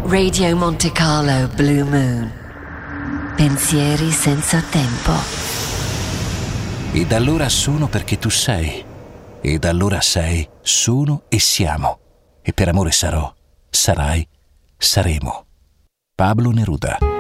Radio Monte Carlo Blue Moon. Pensieri senza tempo. Ed allora sono perché tu sei. Ed allora sei, sono e siamo. E per amore sarò, sarai, saremo. Pablo Neruda.